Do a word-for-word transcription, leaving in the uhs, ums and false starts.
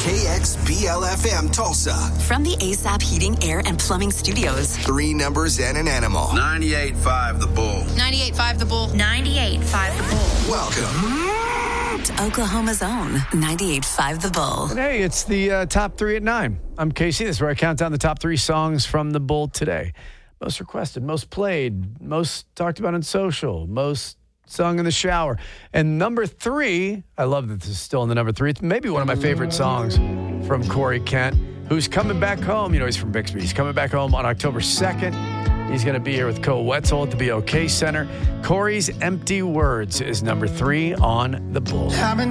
K X B L F M Tulsa. From the A S A P Heating, Air, and Plumbing Studios. Three numbers and an animal. ninety-eight point five The Bull. ninety-eight point five The Bull. ninety-eight point five The Bull. Welcome to Oklahoma's own ninety-eight point five The Bull. And hey, it's the uh, top three at nine. I'm Casey. This is where I count down the top three songs from The Bull today. Most requested, most played, most talked about on social, most sung in the shower. And number three, I love that this is still in the number three. It's maybe one of my favorite songs from Corey Kent, who's coming back home. You know, he's from Bixby. He's coming back home on October second. He's going to be here with Cole Wetzel at the B O K Center. Corey's Empty Words is number three on The Bull. I've been